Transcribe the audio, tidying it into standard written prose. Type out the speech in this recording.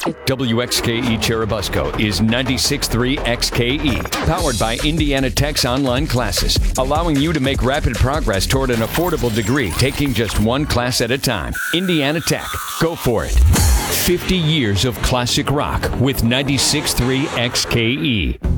WXKE Cherubusco is 96.3 XKE, powered by Indiana Tech's online classes, allowing you to make rapid progress toward an affordable degree, taking just one class at a time. Indiana Tech, go for it. 50 years of classic rock with 96.3 XKE.